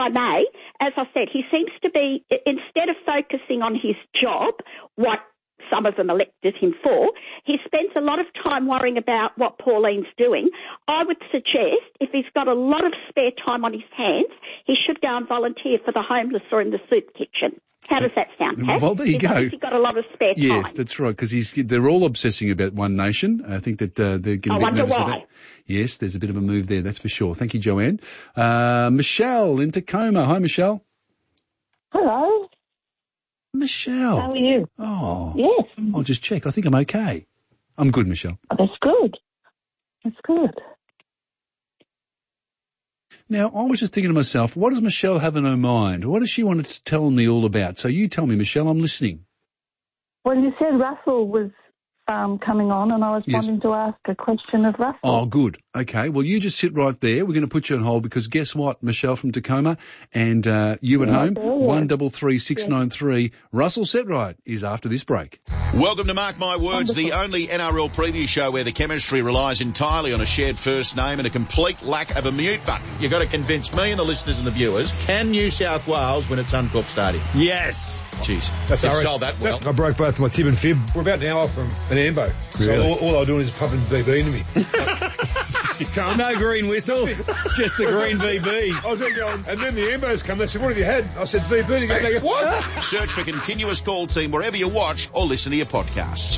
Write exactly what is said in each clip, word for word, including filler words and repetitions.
I may, as I said, he seems to be, instead of focusing on his job, what some of them elected him for, he spends a lot of time worrying about what Pauline's doing. I would suggest if he's got a lot of spare time on his hands, he should go and volunteer for the homeless or in the soup kitchen. How does that sound, Pat? Well, there you he's go. He's got a lot of spare time. Yes, that's right, because he's they're all obsessing about One Nation. I think that uh, they're getting I a bit wonder nervous why. about that. Yes, there's a bit of a move there, that's for sure. Thank you, Joanne. Uh, Michelle in Tacoma. Hi, Michelle. Hello. Michelle. How are you? Oh. Yes. I'll just check. I think I'm okay. I'm good, Michelle. Oh, that's good. That's good. Now, I was just thinking to myself, what does Michelle have in her mind? What does she want to tell me all about? So you tell me, Michelle, I'm listening. Well, you said Russell was um, coming on, and I was Yes. wanting to ask a question of Russell. Oh, good. Okay. Well, you just sit right there. We're going to put you on hold because guess what, Michelle from Tacoma and uh, you at Yeah, home, there, yeah. one double three six nine three. Russell Setright is after this break. Welcome to Mark My Words, the only N R L preview show where the chemistry relies entirely on a shared first name and a complete lack of a mute button. You've got to convince me and the listeners and the viewers, can New South Wales win at Suncorp Stadium? Yes. Jeez, That's they've all right. sold that well. That's- I broke both my tib and fib. We're about an hour from an ambo. So Really? all, all I was doing is pumping V B into me. You can't. No green whistle, just the green V B. I was there going, and then the ambos come. They said, "What have you had?" I said, "V B." They go, they go, "What?" Search for Continuous Call Team wherever you watch or listen to your podcasts.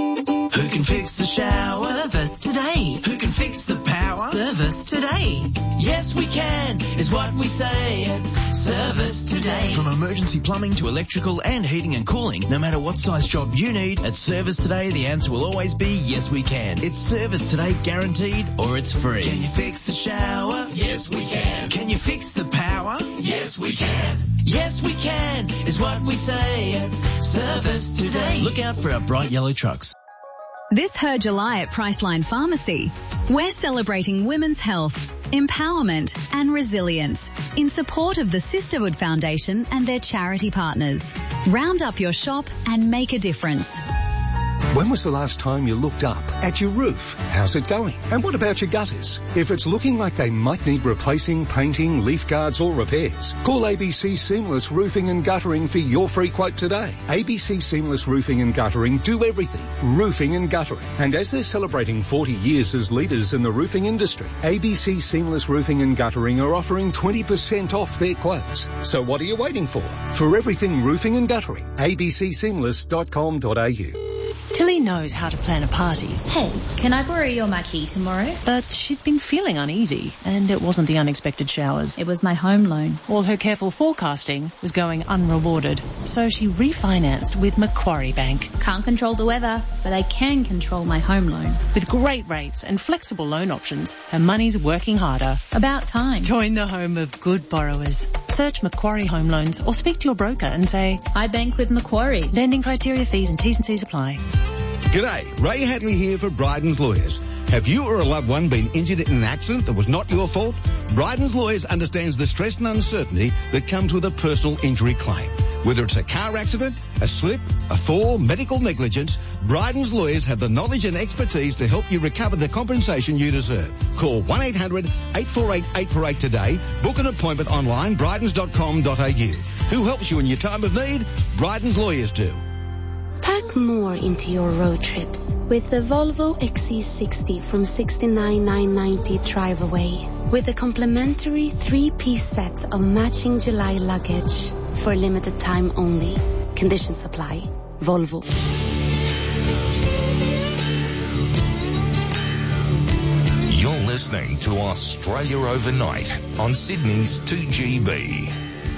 Who can fix the shower? Service today. Who can fix the power? Service today. Yes, we can, is what we say at Service Today. From emergency plumbing to electrical and heating and cooling, no matter what size job you need, at Service Today the answer will always be yes, we can. It's Service Today guaranteed or it's free. Can you fix the shower? Yes, we can. Can you fix the power? Yes, we can. Yes, we can, is what we say at Service Today. Look out for our bright yellow trucks. This Her July at Priceline Pharmacy, we're celebrating women's health, empowerment and resilience in support of the Sisterhood Foundation and their charity partners. Round up your shop and make a difference. When was the last time you looked up at your roof? How's it going? And what about your gutters? If it's looking like they might need replacing, painting, leaf guards or repairs, call A B C Seamless Roofing and Guttering for your free quote today. A B C Seamless Roofing and Guttering do everything. Roofing and guttering. And as they're celebrating forty years as leaders in the roofing industry, A B C Seamless Roofing and Guttering are offering twenty percent off their quotes. So what are you waiting for? For everything roofing and guttering, a b c seamless dot com dot a u. Tilly knows how to plan a party. Hey, can I borrow your marquee tomorrow? But she'd been feeling uneasy, and it wasn't the unexpected showers. It was my home loan. All her careful forecasting was going unrewarded, so she refinanced with Macquarie Bank. Can't control the weather, but I can control my home loan. With great rates and flexible loan options, her money's working harder. About time. Join the home of good borrowers. Search Macquarie Home Loans or speak to your broker and say, I bank with Macquarie. Lending criteria, fees and T's and C's apply. G'day, Ray Hadley here for Bryden's Lawyers. Have you or a loved one been injured in an accident that was not your fault? Bryden's Lawyers understands the stress and uncertainty that comes with a personal injury claim. Whether it's a car accident, a slip, a fall, medical negligence, Bryden's Lawyers have the knowledge and expertise to help you recover the compensation you deserve. Call one eight hundred eight four eight eight four eight today. Book an appointment online, brydens dot com dot a u. Who helps you in your time of need? Bryden's Lawyers do. Pack more into your road trips with the Volvo X C sixty from sixty-nine thousand nine hundred ninety dollars drive away with a complimentary three-piece set of matching July luggage for a limited time only. Conditions apply. Volvo. You're listening to Australia Overnight on Sydney's two G B.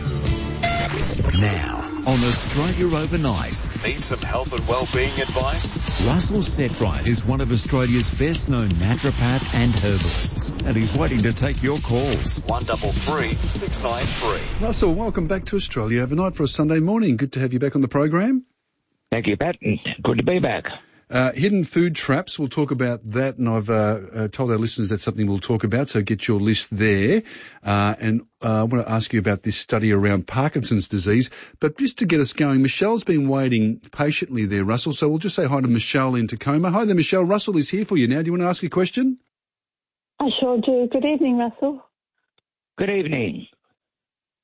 Now, on Australia Overnight. Need some health and well-being advice? Russell Setright is one of Australia's best-known naturopath and herbalists, and he's waiting to take your calls. One double three six nine three. Russell, welcome back to Australia Overnight for a Sunday morning. Good to have you back on the program. Thank you, Pat. Good to be back. Uh, hidden food traps, we'll talk about that, and I've uh, uh, told our listeners that's something we'll talk about, so get your list there. Uh, and uh, I want to ask you about this study around Parkinson's disease. But just to get us going, Michelle's been waiting patiently there, Russell, so we'll just say hi to Michelle in Tacoma. Hi there, Michelle. Russell is here for you now. Do you want to ask a question? I sure do. Good evening, Russell. Good evening.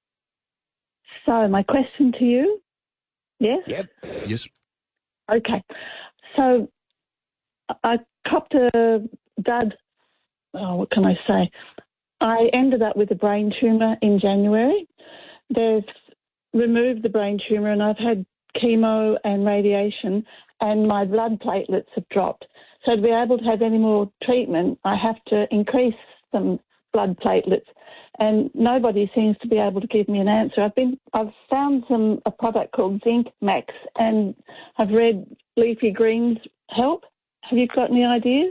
So my question to you, yes? Yep. Yes. Okay. So I copped a dud, oh, what can I say? I ended up with a brain tumour in January. They've removed the brain tumour and I've had chemo and radiation and my blood platelets have dropped. So to be able to have any more treatment, I have to increase some blood platelets. And nobody seems to be able to give me an answer. I've been, I've found some a product called Zinc Max, and I've read leafy greens help. Have you got any ideas?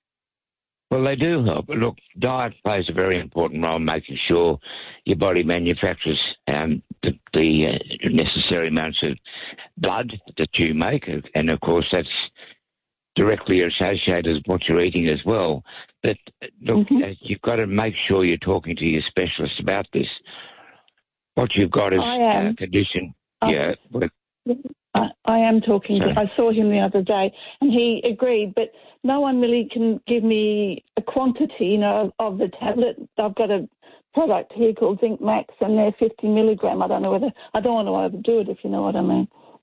Well, they do help. Look, diet plays a very important role in making sure your body manufactures um, the, the uh, necessary amounts of blood that you make, and of course that's directly associated with what you're eating as well. But look, mm-hmm. uh, you've got to make sure you're talking to your specialist about this. What you've got is a condition. I, yeah. With, I, I am talking Sorry. to, I saw him the other day and he agreed, but no one really can give me a quantity, you know, of, of the tablet. I've got a product here called Zinc Max and they're fifty milligram. I don't know whether, I don't want to overdo it if you know what I mean.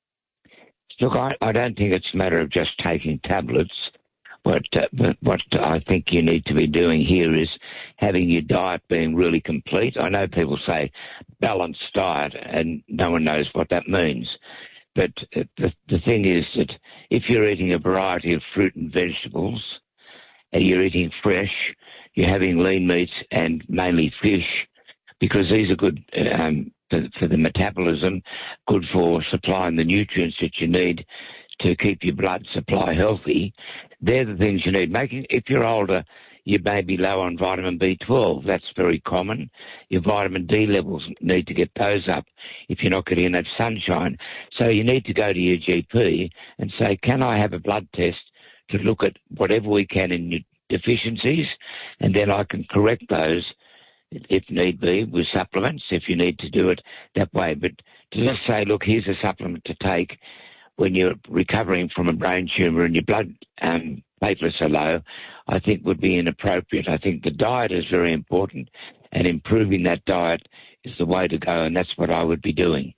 Look, I, I don't think it's a matter of just taking tablets. What, uh, but what I think you need to be doing here is having your diet being really complete. I know people say balanced diet, and no one knows what that means. But uh, the, the thing is that if you're eating a variety of fruit and vegetables, and you're eating fresh, you're having lean meats and mainly fish, because these are good um, for, for the metabolism, good for supplying the nutrients that you need to keep your blood supply healthy. They're the things you need. Making if you're older, you may be low on vitamin B twelve. That's very common. Your vitamin D levels need to get those up if you're not getting enough sunshine. So you need to go to your G P and say, can I have a blood test to look at whatever we can in your deficiencies, and then I can correct those if need be with supplements, if you need to do it that way. But to just say, look, here's a supplement to take when you're recovering from a brain tumour and your blood um, platelets are low, I think would be inappropriate. I think the diet is very important, and improving that diet is the way to go, and that's what I would be doing.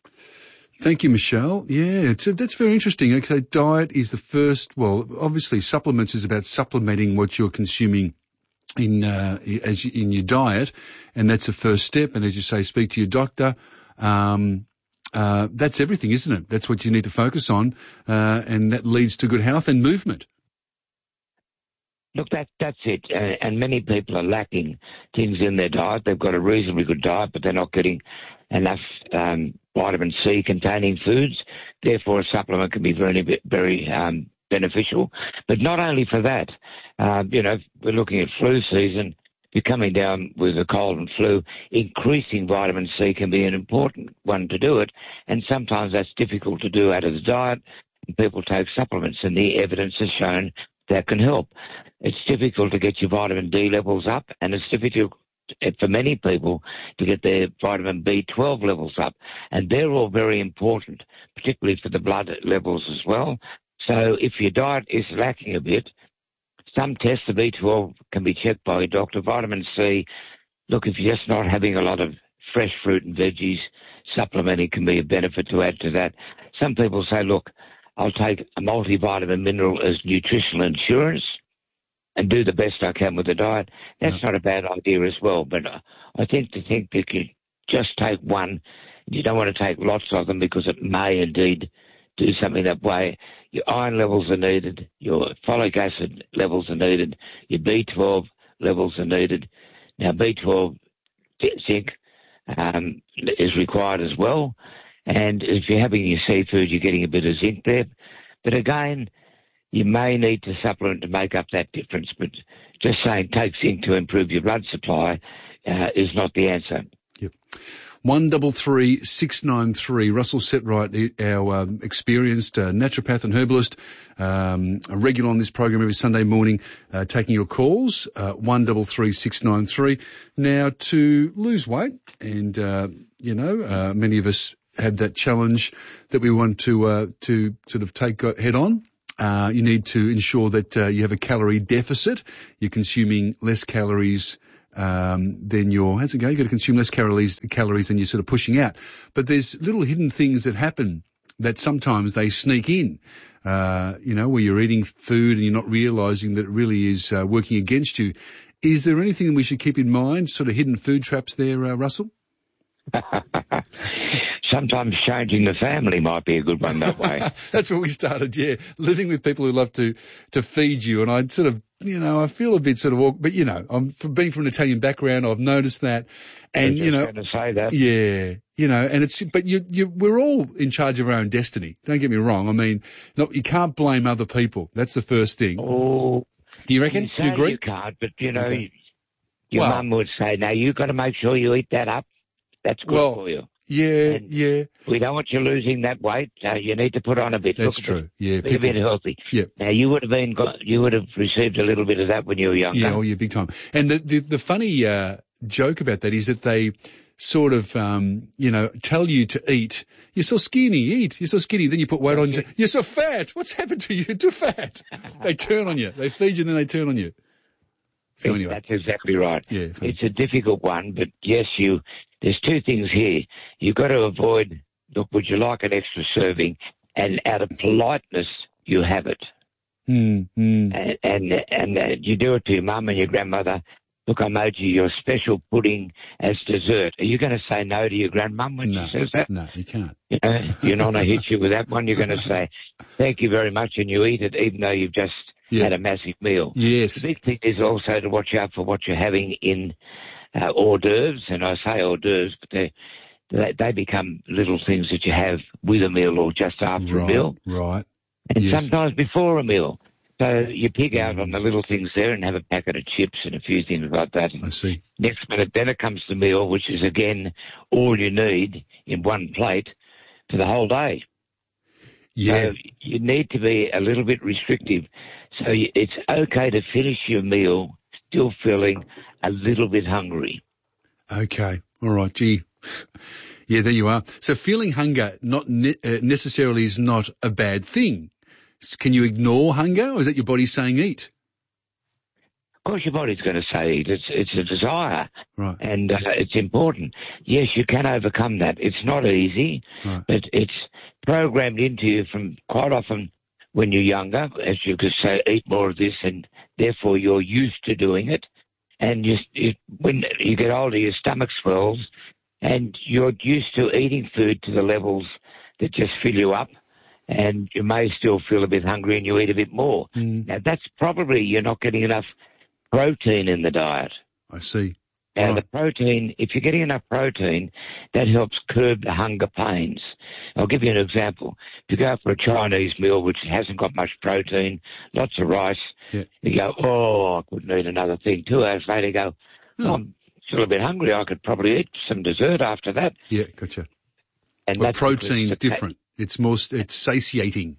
Thank you, Michelle. Yeah, it's a, that's very interesting. Okay, diet is the first, well, obviously supplements is about supplementing what you're consuming in uh, as you, in your diet, and that's the first step. And as you say, speak to your doctor. Um, Uh, that's everything, isn't it? That's what you need to focus on, uh, and that leads to good health and movement. Look, that, that's it. Uh, and many people are lacking things in their diet. They've got a reasonably good diet, but they're not getting enough um, vitamin C containing foods. Therefore, a supplement can be very, very um, beneficial. But not only for that, uh, you know, we're looking at flu season. You're coming down with a cold and flu, increasing vitamin C can be an important one to do it, and sometimes that's difficult to do out of the diet. People take supplements, and the evidence has shown that can help. It's difficult to get your vitamin D levels up, and it's difficult for many people to get their vitamin B twelve levels up, and they're all very important, particularly for the blood levels as well. So if your diet is lacking a bit, some tests of B twelve can be checked by a doctor. Vitamin C, look, if you're just not having a lot of fresh fruit and veggies, supplementing can be a benefit to add to that. Some people say, look, I'll take a multivitamin mineral as nutritional insurance and do the best I can with the diet. That's yeah. not a bad idea as well, but I think to think that you just take one, you don't want to take lots of them because it may indeed do something that way. Your iron levels are needed, your folic acid levels are needed, your B twelve levels are needed. Now, B twelve zinc um, is required as well, and if you're having your seafood, you're getting a bit of zinc there. But again, you may need to supplement to make up that difference, but just saying take zinc to improve your blood supply uh, is not the answer. Yep. One double three six nine three. Russell Setright, our um, experienced uh, naturopath and herbalist, um, a regular on this program every Sunday morning, uh, taking your calls. Uh, one double three six nine three. Now, to lose weight, and uh, you know, uh, many of us have that challenge that we want to uh, to sort of take head on. Uh, you need to ensure that uh, you have a calorie deficit. You're consuming less calories um, then you're, how's it go? You've got to consume less calories, calories than you're sort of pushing out. But there's little hidden things that happen that sometimes they sneak in, uh, you know, where you're eating food and you're not realising that it really is uh, working against you. Is there anything we should keep in mind, sort of hidden food traps there, uh, Russell? Sometimes changing the family might be a good one that way. That's where we started, yeah. Living with people who love to, to feed you. And I'd sort of, you know, I feel a bit sort of awkward, but you know, I'm from being from an Italian background, I've noticed that. And, you know, going to say that. yeah, you know, and it's, but you, you, we're all in charge of our own destiny. Don't get me wrong. I mean, no, you can't blame other people. That's the first thing. Oh, do you reckon? You Do you agree? You can't, but you know, Okay. your Well- mum would say, "Now you've got to make sure you eat that up. That's good Well, for you. Yeah, And yeah. We don't want you losing that weight. Uh, you need to put on a bit. That's Look a true. bit- Yeah, be a bit healthy. Yeah. Now you would have been, got, you would have received a little bit of that when you were younger. Yeah, oh yeah, big time. And the, the, the funny, uh, joke about that is that they sort of, um, you know, tell you to eat. You're so skinny, eat. You're so skinny. Then you put weight on. You say, you're so fat. What's happened to you? You're too fat. They turn on you. They feed you and then they turn on you. So anyway. That's exactly right. Yeah. It's a difficult one, but yes, you. There's two things here. You've got to avoid. Look, would you like an extra serving? And out of politeness, you have it. Mm, mm. And and, and uh, you do it to your mum and your grandmother. Look, I made you your special pudding as dessert. Are you going to say no to your grandmum when No, she says that? no, you can't. You know, you're not going to hit you with that one. You're going to say, thank you very much, and you eat it even though you've just Yeah. had a massive meal. Yes. The big thing is also to watch out for what you're having in uh, hors d'oeuvres, and I say hors d'oeuvres, but they, they they become little things that you have with a meal or just after Right, a meal, right. and Yes. sometimes before a meal. So you pig out on the little things there and have a packet of chips and a few things like that. I see. Next minute, then it comes the meal, which is again all you need in one plate for the whole day. Yeah. So you need to be a little bit restrictive. So you, it's okay to finish your meal still feeling a little bit hungry. Okay. All right. Gee. Yeah, there you are. So feeling hunger not ne- uh, necessarily is not a bad thing. Can you ignore hunger, or is that your body saying eat? Of course, your body's going to say eat. It's, it's a desire. Right. And uh, it's important. Yes, you can overcome that. It's not easy, Right. but it's programmed into you from quite often when you're younger, as you could say, eat more of this, and therefore you're used to doing it. And you, you, when you get older, your stomach swells, and you're used to eating food to the levels that just fill you up, and you may still feel a bit hungry and you eat a bit more. Mm. Now, that's probably you're not getting enough protein in the diet. I see. Now, Right. the protein, if you're getting enough protein, that helps curb the hunger pains. I'll give you an example. If you go for a Chinese meal which hasn't got much protein, lots of rice, Yeah. you go, oh, I couldn't eat another thing. Two hours later, you go, oh, I'm still a bit hungry. I could probably eat some dessert after that. Yeah, gotcha. And Well, that's protein's the- different. It's more, it's satiating.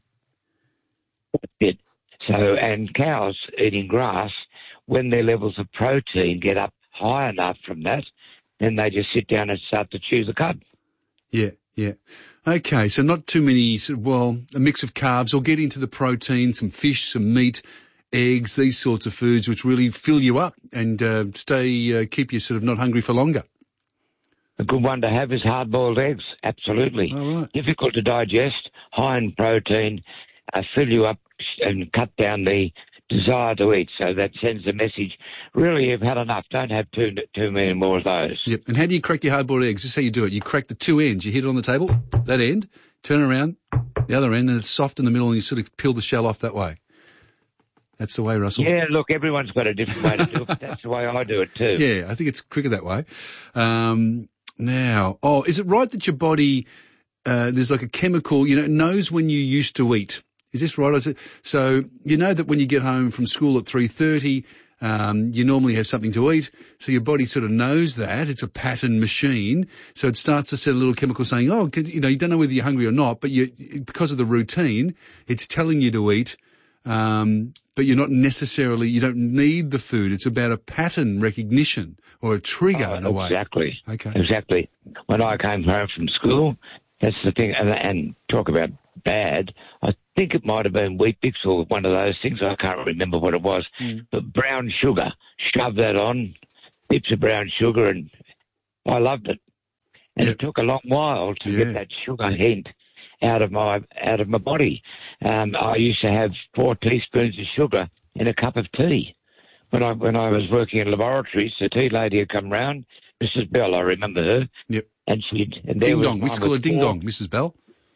It. So, and cows eating grass, when their levels of protein get up high enough from that, then they just sit down and start to chew the cud. Yeah, yeah. Okay, so not too many, sort of, well, a mix of carbs, or get into the protein, some fish, some meat, eggs, these sorts of foods which really fill you up and uh, stay, uh, keep you sort of not hungry for longer. A good one to have is hard-boiled eggs, absolutely. All right. Difficult to digest, high in protein, uh, fill you up and cut down the desire to eat. So that sends the message, really, you've had enough. Don't have too too many more of those. Yep. And how do you crack your hard-boiled eggs? This is how you do it. You crack the two ends. You hit it on the table, that end, turn around, the other end, and it's soft in the middle, and you sort of peel the shell off that way. That's the way, Russell. Yeah, look, everyone's got a different way to do it, but that's the way I do it too. Yeah, I think it's quicker that way. Um, now, oh, is it right that your body, uh, there's like a chemical, you know, it knows when you used to eat? Is this right? Is it, so you know that when you get home from school at three thirty, um, you normally have something to eat. So your body sort of knows that. It's a pattern machine. So it starts to set a little chemical saying, oh, you know, you don't know whether you're hungry or not, but you, because of the routine, it's telling you to eat. Um, but you're not necessarily, you don't need the food. It's about a pattern recognition or a trigger Oh, in a way. Exactly. Okay. Exactly. When I came home from school, that's the thing, and, and talk about bad, I think it might have been Wheat Bix or one of those things. I can't remember what it was. Mm. But brown sugar, shove that on, bits of brown sugar, and I loved it. And yep. It took a long while to yeah. get that sugar hint out of my out of my body. Um, I used to have four teaspoons of sugar in a cup of tea. When I when I was working in laboratories, the tea lady would come round, Missus Bell, I remember her. Yep. And she'd and there ding was dong. We used to call her ding dong, Missus Bell.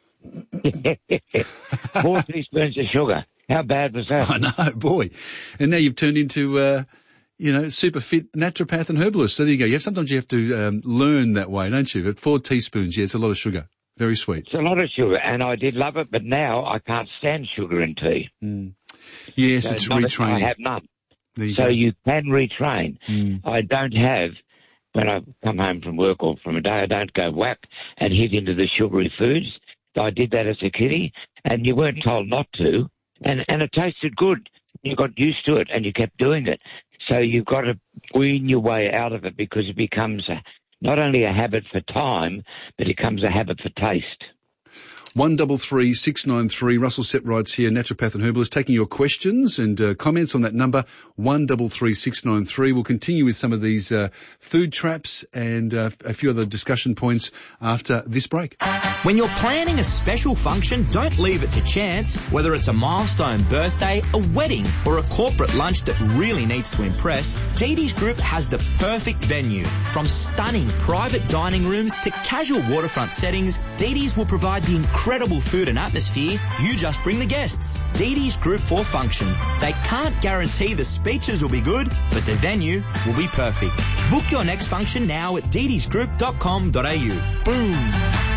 Four teaspoons of sugar. How bad was that? I know, boy. And now you've turned into, uh, you know, super fit naturopath and herbalist. So there you go. You have, sometimes you have to um, learn that way, don't you? But four teaspoons, yeah, it's a lot of sugar. Very sweet. It's a lot of sugar, and I did love it, but now I can't stand sugar in tea. Mm. Yes, so it's retraining. I have none. You so go. You can retrain. Mm. I don't have, when I come home from work or from a day, I don't go whack and hit into the sugary foods. I did that as a kiddie, and you weren't told not to, and, and it tasted good. You got used to it, and you kept doing it. So you've got to wean your way out of it because it becomes a, not only a habit for time, but it becomes a habit for taste. One double three six nine three. Russell Setrights here, naturopath and herbalist, taking your questions and uh, comments on that number one double three six nine three. We'll continue with some of these uh, food traps and uh, a few other discussion points after this break. When you're planning a special function, don't leave it to chance. Whether it's a milestone birthday, a wedding, or a corporate lunch that really needs to impress, Dee Dee's Group has the perfect venue. From stunning private dining rooms to casual waterfront settings, Dee Dee's will provide the incredible Incredible food and atmosphere. You just bring the guests. Dee Dee's Group for functions. They can't guarantee the speeches will be good, but the venue will be perfect. Book your next function now at dee dees group dot com dot a u. Boom.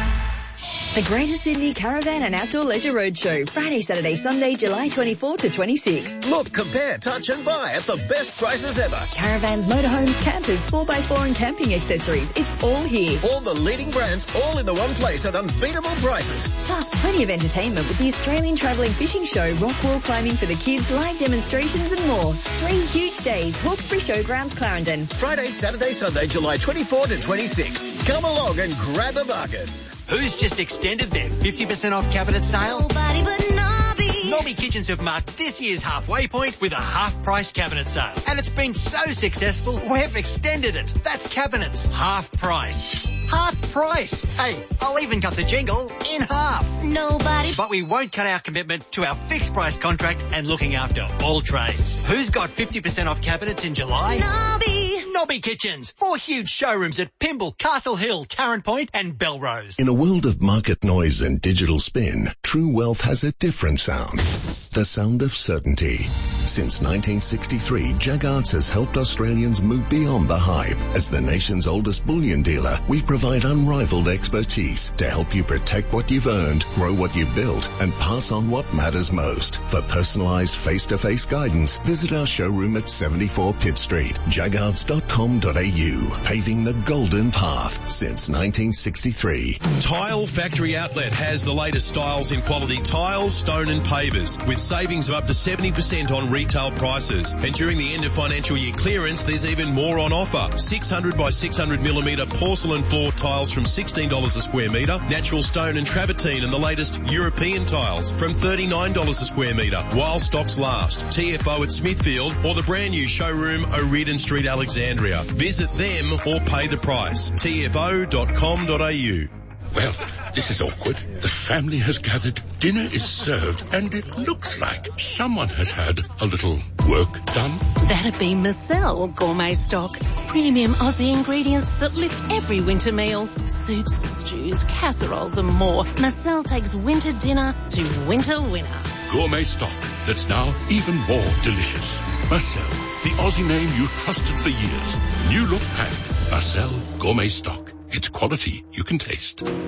The Greater Sydney Caravan and Outdoor Leisure Roadshow, Friday, Saturday, Sunday, July twenty-fourth to twenty-sixth. Look, compare, touch and buy at the best prices ever. Caravans, motorhomes, campers, four by four and camping accessories. It's all here. All the leading brands, all in the one place at unbeatable prices. Plus, plenty of entertainment with the Australian Travelling Fishing Show, rock wall climbing for the kids, live demonstrations and more. Three huge days, Hawkesbury Showgrounds, Clarendon. Friday, Saturday, Sunday, July twenty-fourth to twenty-sixth. Come along and grab a bargain. Who's just extended their fifty percent off cabinet sale? Nobody but Nobby. Nobby Kitchens have marked this year's halfway point with a half-price cabinet sale. And it's been so successful, we've extended it. That's cabinets, half price. Half price. Hey, I'll even cut the jingle in half. Nobody. But we won't cut our commitment to our fixed price contract and looking after all trades. Who's got fifty percent off cabinets in July? Nobby. Nobby Kitchens. Four huge showrooms at Pymble, Castle Hill, Tarrant Point and Belrose. In a world of market noise and digital spin, True Wealth has a different sound. The sound of certainty. Since nineteen sixty-three, Jaggards has helped Australians move beyond the hype. As the nation's oldest bullion dealer, we provide unrivaled expertise to help you protect what you've earned, grow what you've built, and pass on what matters most. For personalised face-to-face guidance, visit our showroom at seventy-four Pitt Street, jaggards dot com dot a u. Paving the golden path since nineteen sixty-three. Tile Factory Outlet has the latest styles in quality tiles, stone and pavers, with savings of up to seventy percent on retail prices. And during the end of financial year clearance, there's even more on offer. six hundred by six hundred millimetre porcelain floor tiles from sixteen dollars a square metre, natural stone and travertine and the latest European tiles from thirty-nine dollars a square metre, while stocks last. T F O at Smithfield or the brand new showroom O'Riordan Street, Alexandria. Visit them or pay the price. T F O dot com dot a u. Well, this is awkward. The family has gathered, dinner is served, and it looks like someone has had a little work done. That'd be Marcel Gourmet Stock. Premium Aussie ingredients that lift every winter meal. Soups, stews, casseroles and more. Marcel takes winter dinner to winter winner. Gourmet Stock that's now even more delicious. Marcel, the Aussie name you've trusted for years. New look and Marcel Gourmet Stock. It's quality you can taste. You're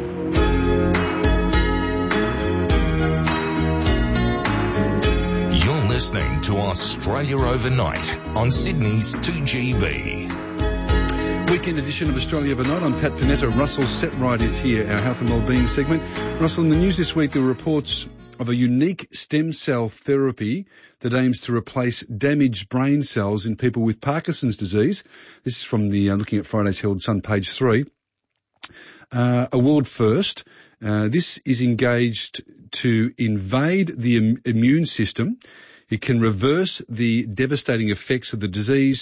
listening to Australia Overnight on Sydney's two G B. Weekend edition of Australia Overnight. I'm Pat Panetta. Russell Setright is here, our health and wellbeing segment. Russell, in the news this week, there were reports of a unique stem cell therapy that aims to replace damaged brain cells in people with Parkinson's disease. This is from the uh, Looking at Friday's Herald Sun, page three. Uh, a world first. Uh, this is engaged to invade the Im- immune system. It can reverse the devastating effects of the disease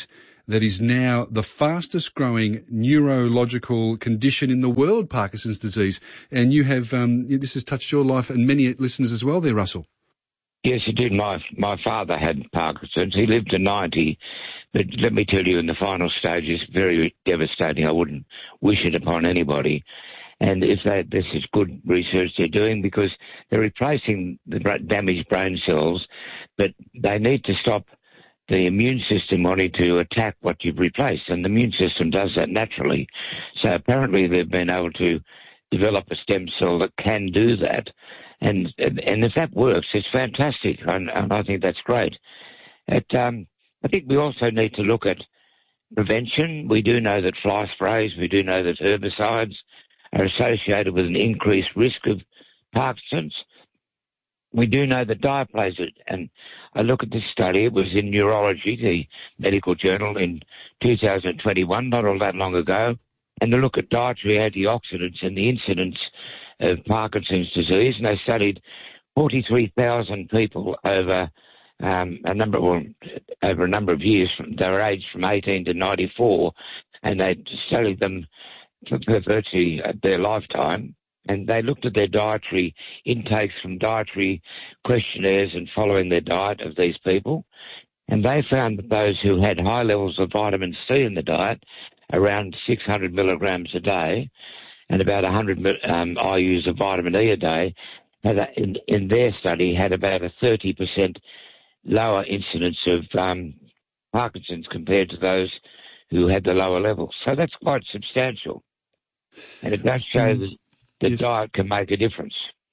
that is now the fastest growing neurological condition in the world, Parkinson's disease. And you have, um, this has touched your life and many listeners as well there, Russell. Yes, it did. My my father had Parkinson's. He lived to ninety, but let me tell you, in the final stage, it's very devastating. I wouldn't wish it upon anybody. And if they, this is good research they're doing, because they're replacing the damaged brain cells, but they need to stop the immune system wanting to attack what you've replaced, and the immune system does that naturally. So apparently they've been able to develop a stem cell that can do that. And and if that works, it's fantastic, and, and I think that's great. It, um, I think we also need to look at prevention. We do know that fly sprays, we do know that herbicides are associated with an increased risk of Parkinson's. We do know that diet plays it, and I look at this study, it was in Neurology, the medical journal, in two thousand twenty-one, not all that long ago, and they look at dietary antioxidants and the incidence of Parkinson's disease, and they studied forty-three thousand people over um, a number, well, over a number of years. They were aged from eighteen to ninety-four, and they studied them for virtually their lifetime. And they looked at their dietary intakes from dietary questionnaires and following their diet of these people, and they found that those who had high levels of vitamin C in the diet, around six hundred milligrams a day, and about one hundred um, I U's of vitamin E a day, had a, in, in their study had about a thirty percent lower incidence of um, Parkinson's compared to those who had the lower levels. So that's quite substantial. And it does show that the yes. diet can make a difference.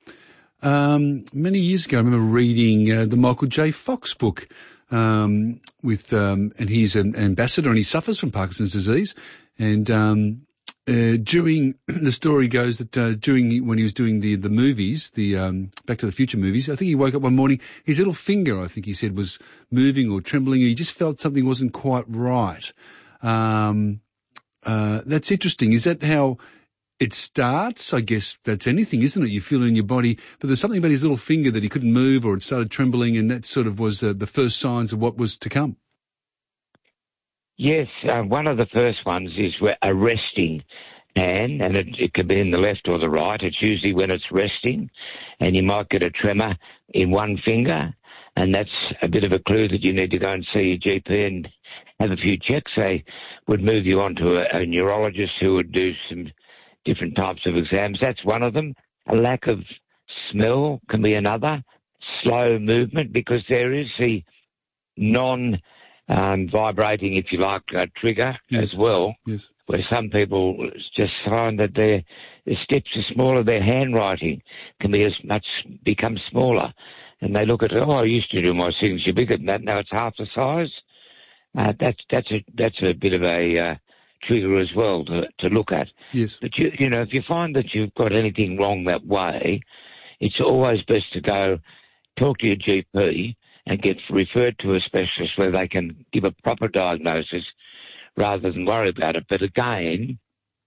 Um, many years ago, I remember reading uh, the Michael J. Fox book, um, with, um, and he's an ambassador and he suffers from Parkinson's disease. And, um, Uh, during, the story goes that, uh, during, when he was doing the, the movies, the, um, Back to the Future movies, I think he woke up one morning, his little finger, I think he said, was moving or trembling. He just felt something wasn't quite right. Um, uh, that's interesting. Is that how it starts? I guess that's anything, isn't it? You feel it in your body, but there's something about his little finger that he couldn't move or it started trembling, and that sort of was uh, the first signs of what was to come. Yes, uh, one of the first ones is a resting hand, and it, it could be in the left or the right. It's usually when it's resting, and you might get a tremor in one finger, and that's a bit of a clue that you need to go and see your G P and have a few checks. They would move you on to a, a neurologist who would do some different types of exams. That's one of them. A lack of smell can be another. Slow movement, because there is the non- Um, vibrating, if you like, uh, trigger yes. as well, yes. where some people just find that their, their steps are smaller, their handwriting can be as much, become smaller. And they look at, oh, I used to do my signature bigger than that, now it's half the size. Uh, that's, that's a, that's a bit of a, uh, trigger as well to, to look at. Yes. But you, you know, if you find that you've got anything wrong that way, it's always best to go talk to your G P and get referred to a specialist where they can give a proper diagnosis rather than worry about it. But again,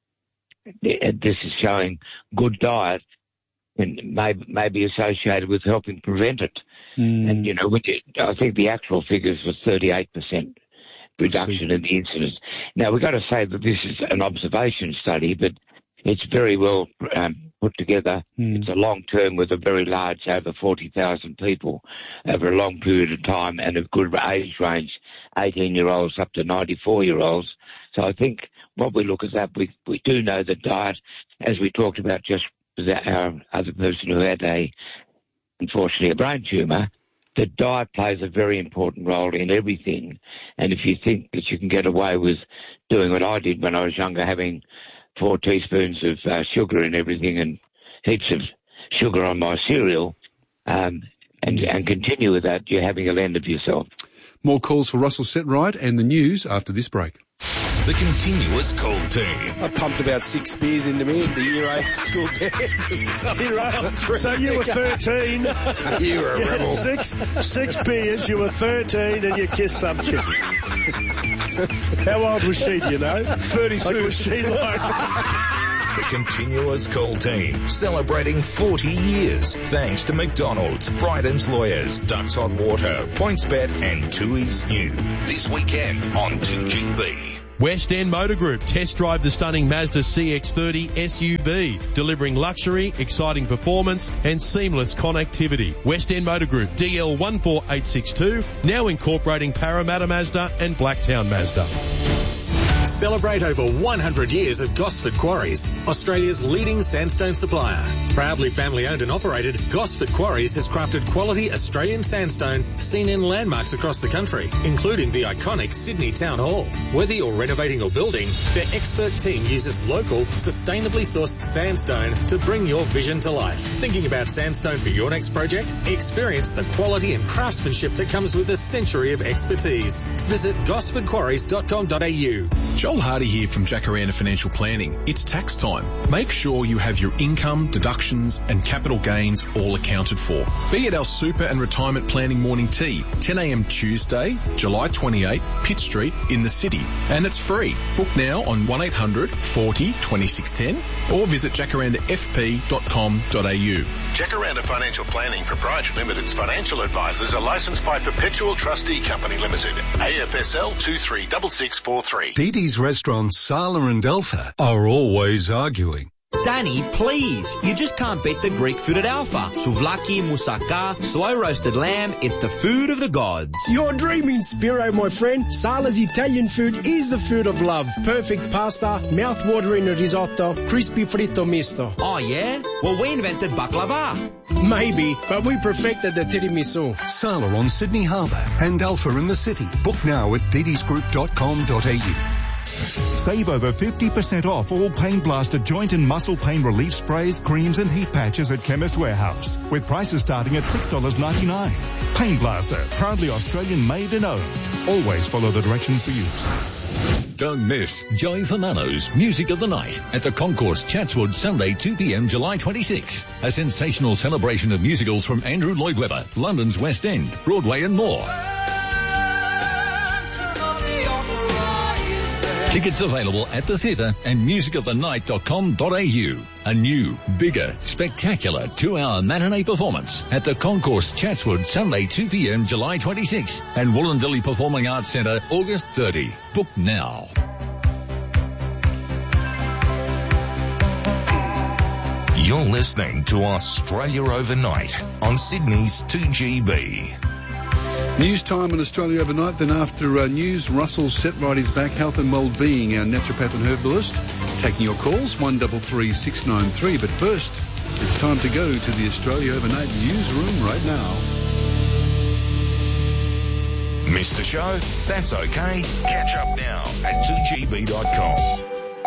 this is showing good diet and may, may be associated with helping prevent it. Mm. And, you know, which it, I think the actual figures was thirty-eight percent reduction in the incidence. Now, we've got to say that this is an observation study, but it's very well um, put together. Mm. It's a long term with a very large, over forty thousand people over a long period of time, and a good age range, eighteen-year-olds up to ninety-four-year-olds. So I think what we look at that, we, we do know that diet, as we talked about just with our other person who had a, unfortunately, a brain tumour, that diet plays a very important role in everything. And if you think that you can get away with doing what I did when I was younger, having four teaspoons of uh, sugar in everything and heaps of sugar on my cereal, um, and, and continue with that, you're having a land of yourself. More calls for Russell Setright and the news after this break. The Continuous Call Team. I pumped about six beers into me at the year eight school dance. year eight. So you were thirteen. You were a you had rebel. Six, six beers, you were thirteen, and you kissed some chick. How old was she, do you know? thirty-two. Like, was she like... The continuous call team, celebrating forty years. Thanks to McDonald's, Bryden's Lawyers, Ducks Hot Water, PointsBet and Tui's New. This weekend on two G B. West End Motor Group. Test drive the stunning Mazda C X thirty S U V, delivering luxury, exciting performance and seamless connectivity. West End Motor Group, D L one four eight six two, now incorporating Parramatta Mazda and Blacktown Mazda. Celebrate over one hundred years of Gosford Quarries, Australia's leading sandstone supplier. Proudly family owned and operated, Gosford Quarries has crafted quality Australian sandstone seen in landmarks across the country, including the iconic Sydney Town Hall. Whether you're renovating or building, their expert team uses local, sustainably sourced sandstone to bring your vision to life. Thinking about sandstone for your next project? Experience the quality and craftsmanship that comes with a century of expertise. Visit gosford quarries dot com dot a u. Joel Hardy here from Jacaranda Financial Planning. It's tax time. Make sure you have your income, deductions and capital gains all accounted for. Be at our Super and Retirement Planning Morning Tea, ten a m Tuesday, July twenty-eighth, Pitt Street in the city. And it's free. Book now on one eight hundred forty twenty-six ten or visit jacaranda f p dot com dot a u. Jacaranda Financial Planning Proprietary Limited's financial advisors are licensed by Perpetual Trustee Company Limited, A F S L two three six six four three. Dee Dee's restaurants Sala and Alpha are always arguing. Danny, please. You just can't beat the Greek food at Alpha. Souvlaki, moussaka, slow roasted lamb. It's the food of the gods. You're dreaming, Spiro, my friend. Sala's Italian food is the food of love. Perfect pasta, mouth-watering risotto, crispy fritto misto. Oh, yeah? Well, we invented baklava. Maybe, but we perfected the tiramisu. Sala on Sydney Harbour and Alpha in the city. Book now at dee dees group dot com dot a u. Save over fifty percent off all Pain Blaster joint and muscle pain relief sprays, creams and heat patches at Chemist Warehouse, with prices starting at six dollars ninety-nine. Pain Blaster, proudly Australian made and owned. Always follow the directions for use. Don't miss Joey Fernando's Music of the Night at the Concourse Chatswood, Sunday two p m July twenty-sixth. A sensational celebration of musicals from Andrew Lloyd Webber, London's West End, Broadway and more. Tickets available at the theatre and music of the night dot com dot a u. A new, bigger, spectacular two-hour matinee performance at the Concourse Chatswood, Sunday two p m July twenty-sixth and Wollondilly Performing Arts Centre, August thirtieth. Book now. You're listening to Australia Overnight on Sydney's two G B. News time in Australia Overnight. Then after uh, news, Russell Setright is back. Health and Wellbeing, our naturopath and herbalist. Taking your calls, one three three six nine three. But first, it's time to go to the Australia Overnight newsroom right now. Missed the show? That's okay. Catch up now at two g b dot com.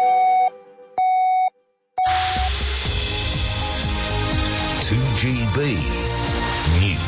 two G B News.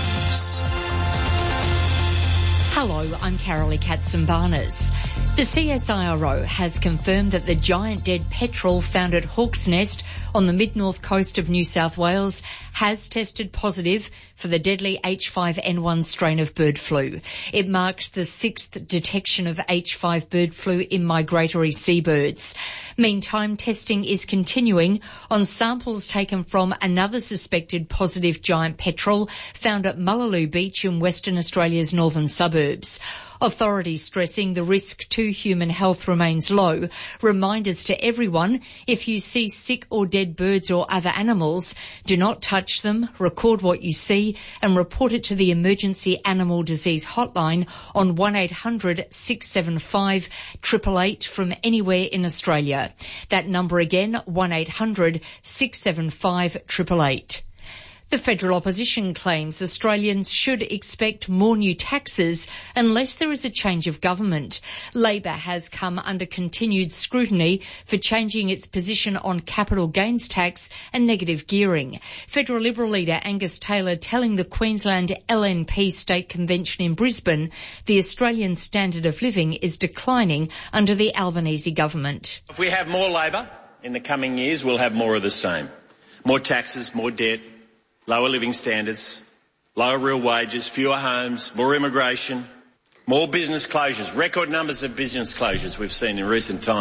Hello, I'm Carolee Katsimbarnas. The C S I R O has confirmed that the giant dead petrel found at Hawk's Nest on the mid-north coast of New South Wales has tested positive for the deadly H five N one strain of bird flu. It marks the sixth detection of H five bird flu in migratory seabirds. Meantime, testing is continuing on samples taken from another suspected positive giant petrel found at Mullaloo Beach in Western Australia's northern suburbs. Authorities stressing the risk to human health remains low. Reminders to everyone, if you see sick or dead birds or other animals, do not touch them, record what you see and report it to the Emergency Animal Disease Hotline on one eight hundred six seven five eight eight eight from anywhere in Australia. That number again, one eight hundred six seven five eight eight eight. The federal opposition claims Australians should expect more new taxes unless there is a change of government. Labor has come under continued scrutiny for changing its position on capital gains tax and negative gearing. Federal Liberal leader Angus Taylor telling the Queensland L N P State Convention in Brisbane the Australian standard of living is declining under the Albanese government. If we have more Labor in the coming years, we'll have more of the same. More taxes, more debt, lower living standards, lower real wages, fewer homes, more immigration, more business closures, record numbers of business closures we've seen in recent times.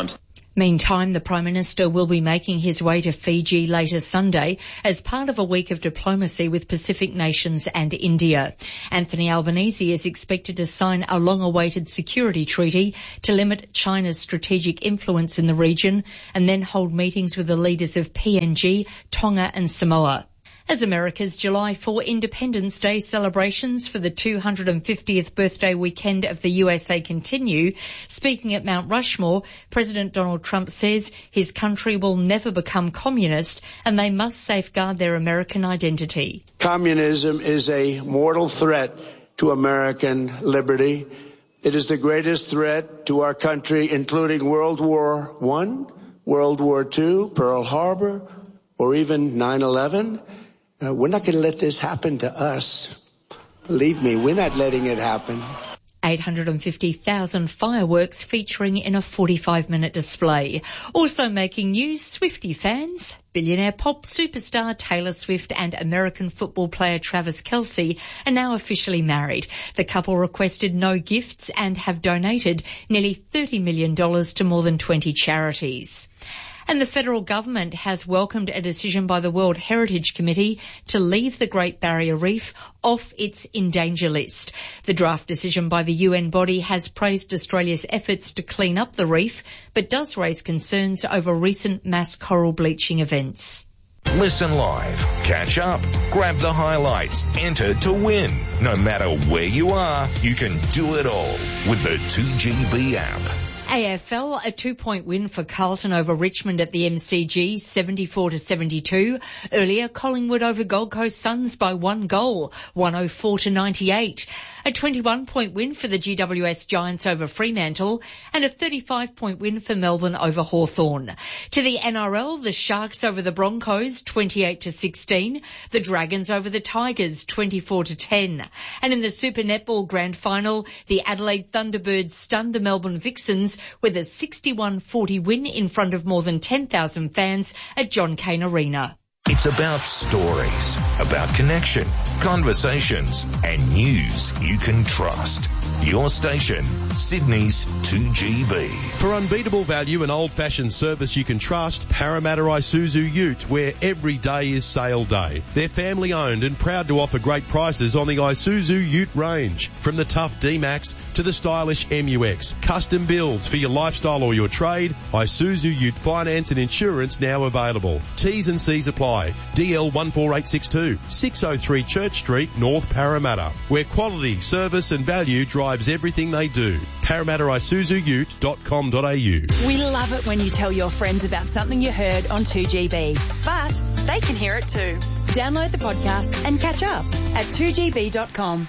Meantime, the Prime Minister will be making his way to Fiji later Sunday as part of a week of diplomacy with Pacific nations and India. Anthony Albanese is expected to sign a long-awaited security treaty to limit China's strategic influence in the region and then hold meetings with the leaders of P N G, Tonga and Samoa. As America's July fourth Independence Day celebrations for the two hundred fiftieth birthday weekend of the U S A continue, speaking at Mount Rushmore, President Donald Trump says his country will never become communist and they must safeguard their American identity. Communism is a mortal threat to American liberty. It is the greatest threat to our country, including World War One, World War Two, Pearl Harbor, or even nine eleven. Uh, we're not going to let this happen to us. Believe me, we're not letting it happen. eight hundred fifty thousand fireworks featuring in a forty-five minute display. Also making news, Swiftie fans. Billionaire pop superstar Taylor Swift and American football player Travis Kelce are now officially married. The couple requested no gifts and have donated nearly thirty million dollars to more than twenty charities. And the federal government has welcomed a decision by the World Heritage Committee to leave the Great Barrier Reef off its in danger list. The draft decision by the U N body has praised Australia's efforts to clean up the reef, but does raise concerns over recent mass coral bleaching events. Listen live, catch up, grab the highlights, enter to win. No matter where you are, you can do it all with the two G B app. A F L, a two-point win for Carlton over Richmond at the M C G, seventy-four to seventy-two. Earlier, Collingwood over Gold Coast Suns by one goal, one oh four to ninety-eight. A twenty-one point win for the G W S Giants over Fremantle and a thirty-five point win for Melbourne over Hawthorn. To the N R L, the Sharks over the Broncos, twenty-eight to sixteen. The Dragons over the Tigers, twenty-four to ten. And in the Super Netball Grand Final, the Adelaide Thunderbirds stunned the Melbourne Vixens with a sixty-one forty win in front of more than ten thousand fans at John Cain Arena. It's about stories, about connection, conversations, and news you can trust. Your station, Sydney's two G B. For unbeatable value and old-fashioned service you can trust, Parramatta Isuzu Ute, where every day is sale day. They're family-owned and proud to offer great prices on the Isuzu Ute range. From the tough D-Max to the stylish M U X. Custom builds for your lifestyle or your trade. Isuzu Ute finance and insurance now available. T's and C's apply. D L one four eight six two, six oh three Church Street, North Parramatta, where quality, service and value drives everything they do. Parramatta Isuzu Ute dot com dot a u. We love it when you tell your friends about something you heard on two G B, but they can hear it too. Download the podcast and catch up at two G B dot com.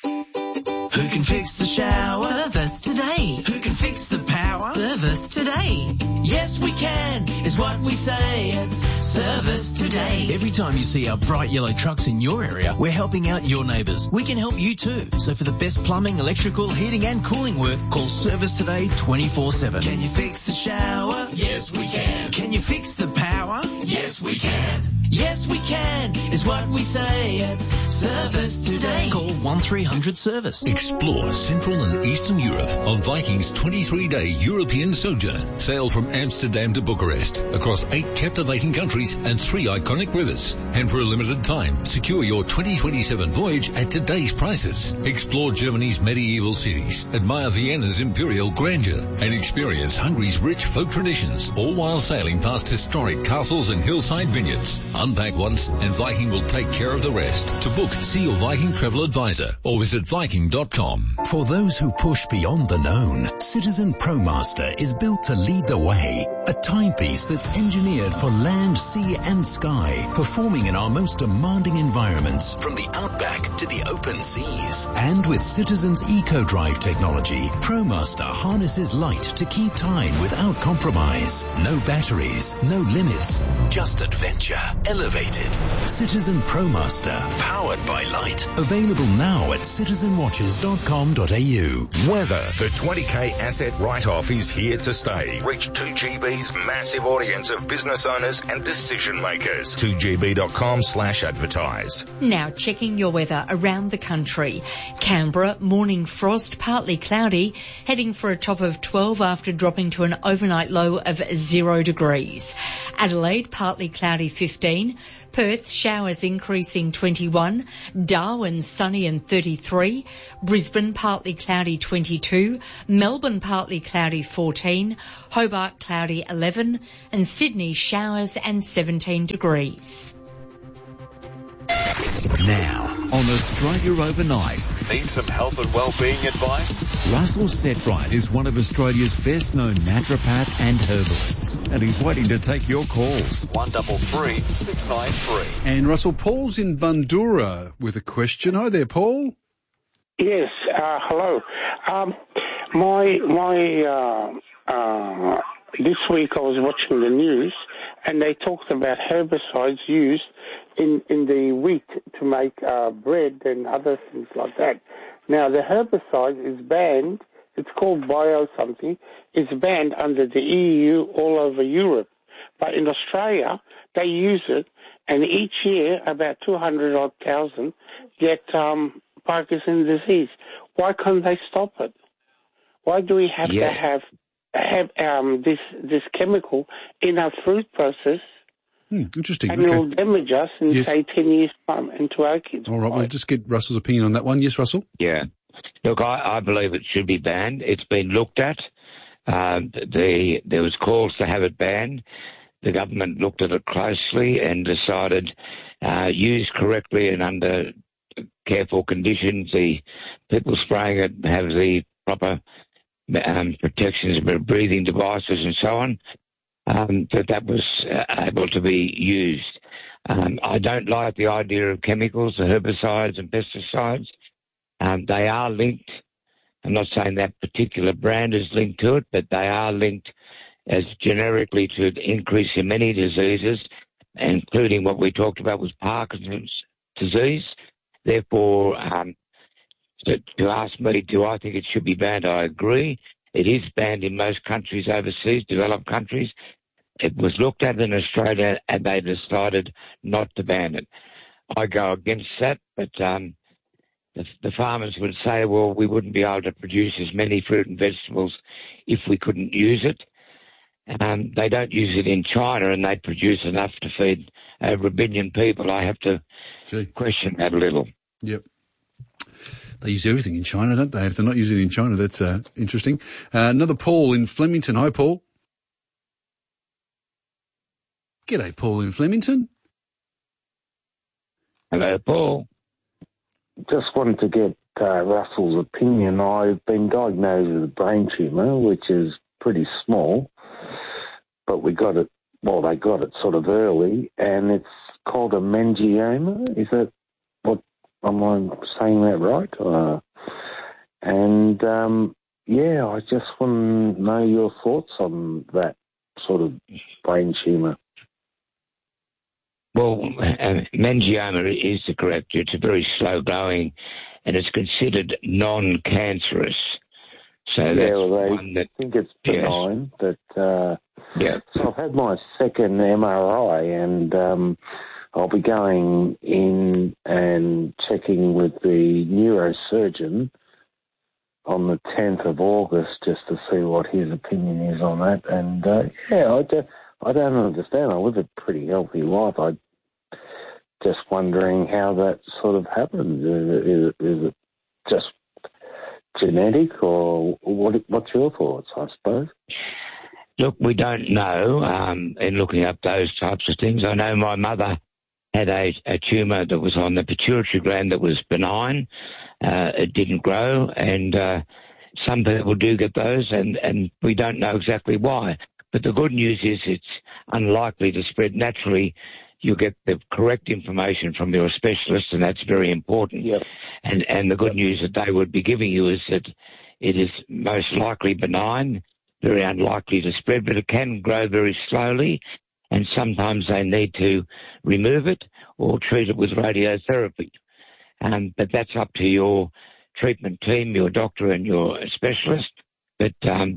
Who can fix the shower? Service today. Who can fix the power? Service today. Yes, we can, is what we say at Service Today. Every time you see our bright yellow trucks in your area, we're helping out your neighbours. We can help you too. So for the best plumbing, electrical, heating and cooling work, call Service Today twenty-four seven. Can you fix the shower? Yes, we can. Can you fix the power? Yes, we can. Yes, we can, is what we say at Service Today. Call one three hundred service. Explore Central and Eastern Europe on Viking's twenty-three day European sojourn. Sail from Amsterdam to Bucharest across eight captivating countries and three iconic rivers. And for a limited time, secure your twenty twenty-seven voyage at today's prices. Explore Germany's medieval cities, admire Vienna's imperial grandeur, and experience Hungary's rich folk traditions, all while sailing past historic castles and hillside vineyards. Unpack once and Viking will take care of the rest. To book, see your Viking travel advisor or visit Viking dot com. For those who push beyond the known, Citizen ProMaster is built to lead the way. A timepiece that's engineered for land, sea and sky, performing in our most demanding environments, from the outback to the open seas. And with Citizen's EcoDrive technology, ProMaster harnesses light to keep time without compromise. No batteries, no limits, just adventure elevated. Citizen ProMaster, powered by light. Available now at citizen watches dot com dot a u. Weather. The twenty K asset write-off is here to stay. Reach two G B Kiwi's massive audience of business owners and decision makers. two g b dot com slash advertise. Now checking your weather around the country. Canberra, morning frost, partly cloudy, heading for a top of twelve after dropping to an overnight low of zero degrees. Adelaide, partly cloudy, fifteen. Perth, showers increasing, twenty-one. Darwin, sunny and thirty-three. Brisbane, partly cloudy, twenty-two. Melbourne, partly cloudy, fourteen. Hobart, cloudy, eleven. And Sydney, showers and seventeen degrees. Now, on Australia Overnight. Need some health and well-being advice? Russell Setright is one of Australia's best-known naturopath and herbalists, and he's waiting to take your calls. one double three six nine three. And Russell, Paul's in Bundoora with a question. Hi there, Paul. Yes, uh, hello. Um, my, my, uh, uh, this week I was watching the news and they talked about herbicides used in, in the wheat to make uh, bread and other things like that. Now, the herbicide is banned. It's called bio something. It's banned under the E U all over Europe. But in Australia, they use it, and each year about two hundred odd thousand get um, Parkinson's disease. Why can't they stop it? Why do we have yeah. to have have um, this this chemical in our food process? Hmm, interesting. And okay. it will damage us in, yes. say, ten years' time and to our kids. All right, we'll just get Russell's opinion on that one. Yes, Russell? Yeah. Look, I, I believe it should be banned. It's been looked at. Um, the, there was calls to have it banned. The government looked at it closely and decided, uh, used correctly and under careful conditions, the people spraying it have the proper um, protections, breathing devices and so on, um, that that was uh, able to be used. Um, I don't like the idea of chemicals, the herbicides and pesticides. Um, they are linked. I'm not saying that particular brand is linked to it, but they are linked as generically to increase in many diseases, including what we talked about was Parkinson's disease. Therefore, um, to, to ask me, do I think it should be banned? I agree. It is banned in most countries overseas, developed countries. It was looked at in Australia and they decided not to ban it. I go against that, but um, the, the farmers would say, well, we wouldn't be able to produce as many fruit and vegetables if we couldn't use it. Um, they don't use it in China and they produce enough to feed over a billion people. I have to Gee. question that a little. Yep. They use everything in China, don't they? If they're not using it in China, that's uh, interesting. Uh, another Paul in Flemington. Hi, Paul. G'day, Paul in Flemington. Hello, Paul. Just wanted to get uh, Russell's opinion. I've been diagnosed with a brain tumour, which is pretty small, but we got it, well, they got it sort of early, and it's called a meningioma. Is that what, am I saying that right? Uh, and, um, yeah, I just want to know your thoughts on that sort of brain tumour. Well, uh, meningioma is the correct. It's a very slow growing, and it's considered non-cancerous. So yeah, that's well, they one that, think it's benign, yes. but uh, yeah. So I've had my second M R I, and um, I'll be going in and checking with the neurosurgeon on the tenth of August just to see what his opinion is on that. And uh, yeah, I, do, I don't understand. I live a pretty healthy life. I just wondering how that sort of happens. Is, is, is it just genetic, or what? What's your thoughts, I suppose? Look, we don't know um, in looking up those types of things. I know my mother had a, a tumour that was on the pituitary gland that was benign. Uh, it didn't grow, and uh, some people do get those, and, and we don't know exactly why. But the good news is it's unlikely to spread naturally. You get the correct information from your specialist, and that's very important. Yep. And and the good news that they would be giving you is that it is most likely benign, very unlikely to spread, but it can grow very slowly, and sometimes they need to remove it or treat it with radiotherapy. Um, but that's up to your treatment team, your doctor and your specialist. But um,